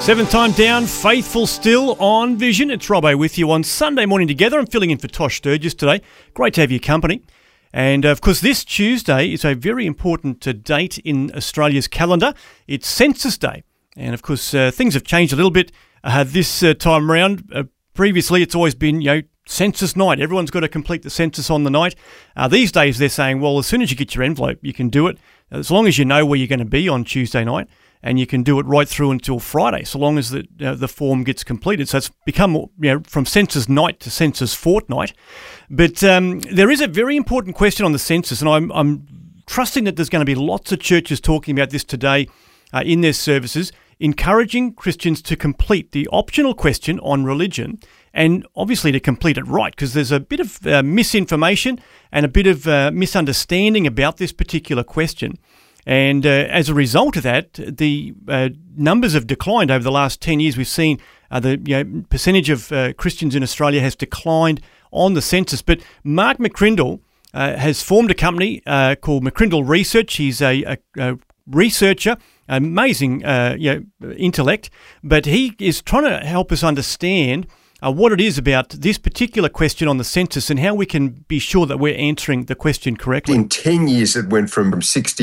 Seventh time down, faithful still on Vision. It's Robbo with you on Sunday morning together. I'm filling in for Tosh Sturgis today. Great to have your company. And of course, this Tuesday is a very important date in Australia's calendar. It's Census Day. And of course, things have changed a little bit this time around. Previously, it's always been, census night. Everyone's got to complete the census on the night. These days, they're saying, well, as soon as you get your envelope, you can do it. As long as you know where you're going to be on Tuesday night. And you can do it right through until Friday, so long as the form gets completed. So it's become from census night to census fortnight. But there is a very important question on the census, and I'm trusting that there's going to be lots of churches talking about this today in their services, encouraging Christians to complete the optional question on religion, and obviously to complete it right, because there's a bit of misinformation and a bit of misunderstanding about this particular question. And as a result of that, the numbers have declined over the last 10 years. We've seen the percentage of Christians in Australia has declined on the census. But Mark McCrindle has formed a company called McCrindle Research. He's a researcher, amazing intellect, but he is trying to help us understand what it is about this particular question on the census and how we can be sure that we're answering the question correctly. In 10 years, it went from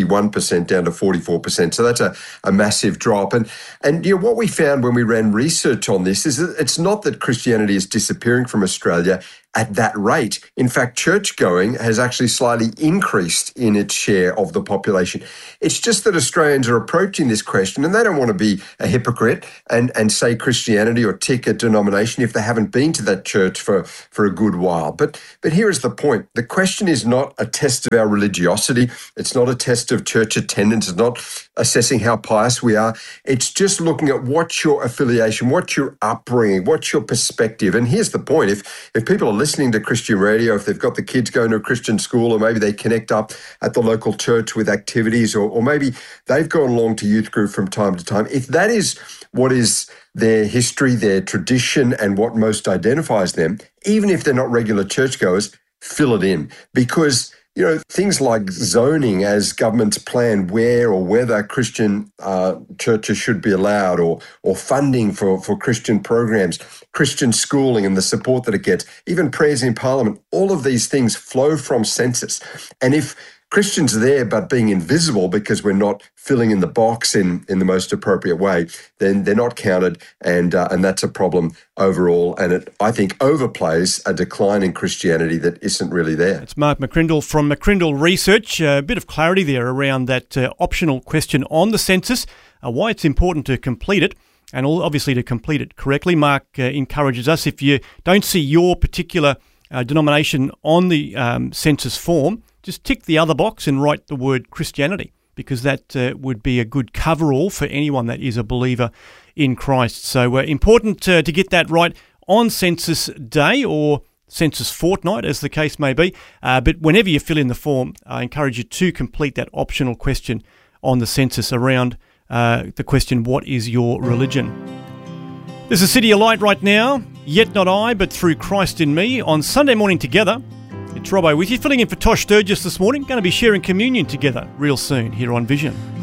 61% down to 44%. So that's a massive drop. And what we found when we ran research on this is that it's not that Christianity is disappearing from Australia at that rate. In fact, church-going has actually slightly increased in its share of the population. It's just that Australians are approaching this question and they don't want to be a hypocrite and say Christianity or tick a denomination if they haven't been to that church for a good while. But here is the point. The question is not a test of our religiosity. It's not a test of church attendance. It's not assessing how pious we are. It's just looking at what's your affiliation, what's your upbringing, what's your perspective. And here's the point. If people are listening to Christian radio, if they've got the kids going to a Christian school, or maybe they connect up at the local church with activities, or maybe they've gone along to youth group from time to time, if that is what is their history, their tradition, and what most identifies them, even if they're not regular churchgoers, fill it in. Because things like zoning as governments plan where or whether Christian churches should be allowed, or funding for Christian programs, Christian schooling and the support that it gets, even prayers in Parliament, all of these things flow from census. And if Christians are there but being invisible because we're not filling in the box in the most appropriate way, then they're not counted, and that's a problem overall. And it, I think, overplays a decline in Christianity that isn't really there. It's Mark McCrindle from McCrindle Research. A bit of clarity there around that optional question on the census, why it's important to complete it, and obviously to complete it correctly. Mark encourages us, if you don't see your particular denomination on the census form, just tick the other box and write the word Christianity, because that would be a good coverall for anyone that is a believer in Christ. So important to get that right on Census Day, or Census Fortnight, as the case may be. But whenever you fill in the form, I encourage you to complete that optional question on the census around the question, what is your religion? This is City of Light right now. Yet not I, but through Christ in me, on Sunday morning together. It's Robbo with you, filling in for Tosh Sturgis this morning. Going to be sharing communion together real soon here on Vision.